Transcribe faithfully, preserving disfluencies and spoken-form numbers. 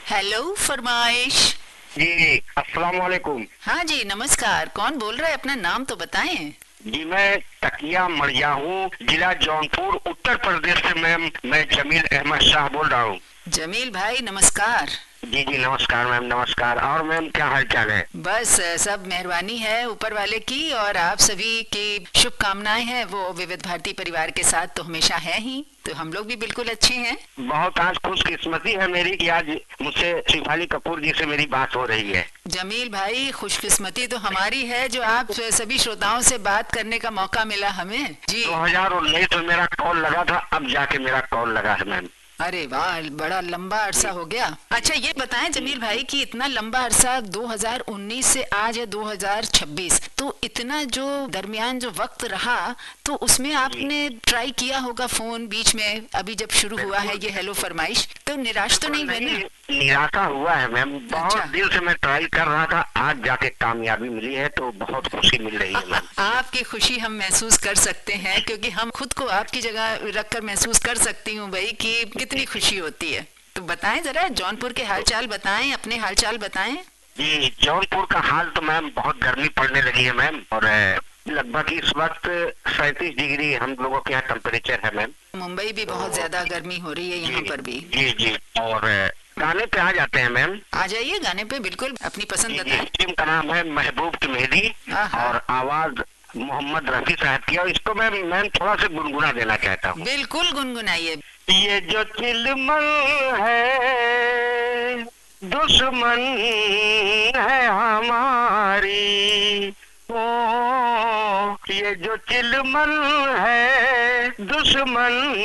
Hello फरमाइश। जी अस्सलाम वालेकुम। हाँ जी नमस्कार, कौन बोल रहा है? अपना नाम तो बताएं। जी मैं तकिया मड़िया हूँ, जिला जौनपुर, उत्तर प्रदेश से। मैम मैं जमील अहमद शाह बोल रहा हूँ। जमील भाई नमस्कार। जी जी नमस्कार मैम, नमस्कार। और मैम क्या हाल चाल है? बस अ, सब मेहरबानी है ऊपर वाले की, और आप सभी की शुभकामनाएं हैं वो विविध भारती परिवार के साथ तो हमेशा है ही, तो हम लोग भी बिल्कुल अच्छे हैं। बहुत आज खुशकिस्मती है मेरी कि आज मुझसे शिफाली कपूर जी से मेरी बात हो रही है। जमील भाई खुशकिस्मती तो हमारी है जो आप सभी श्रोताओं से बात करने का मौका मिला हमें जी। दो हजार उन्नीस में मेरा कॉल लगा था, अब जाके मेरा कॉल लगा है मैम। अरे वाह, बड़ा लंबा अरसा हो गया। अच्छा ये बताएं जमील भाई कि इतना लंबा अरसा दो हज़ार उन्नीस से आज है दो हज़ार छब्बीस, तो इतना जो दरमियान जो वक्त रहा तो उसमें आपने ट्राई किया होगा फोन बीच में, अभी जब शुरू हुआ है ये हेलो फरमाइश, तो निराश तो नहीं हुए ना? निराशा हुआ है मैम, बहुत अच्छा। दिल से मैं ट्राई कर रहा था, आज जाके कामयाबी मिली है तो बहुत खुशी मिल रही है मैम। आपकी खुशी हम महसूस कर सकते हैं क्योंकि हम खुद को आपकी जगह रखकर महसूस कर सकती हूँ भाई कि कितनी खुशी होती है। तो बताएं जरा, जौनपुर के हालचाल बताएं, अपने हालचाल बताएं। जी जौनपुर का हाल तो मैम बहुत गर्मी पड़ने लगी है मैम, और अ, लगभग इस वक्त सैंतीस डिग्री हम लोगों के यहाँ टेम्परेचर है मैम। मुंबई भी बहुत ज्यादा गर्मी हो रही है यहाँ जी पर भी। जी जी। और अ, गाने पे आ जाते हैं मैम। आ जाइए गाने पे, बिल्कुल अपनी पसंद जी जी, बताएं। फिल्म का नाम है महबूब की मेहंदी, आहा। और आवाज मोहम्मद रफी साहब की, और इसको मैं मैम थोड़ा सा गुनगुना देना चाहता हूँ। बिल्कुल गुनगुनाइए। ये जो चिलमन है दुश्मन है हमारी, ओ ये जो चिलमन है दुश्मन